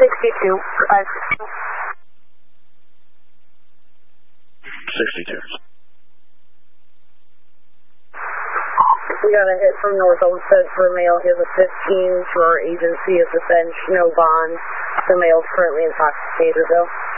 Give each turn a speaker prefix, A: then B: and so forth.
A: 62.
B: 62.
A: We got a hit from North Olmsted for a male. He has a 15 to our agency of the bench, no bond. The male's currently in Fox Taserville.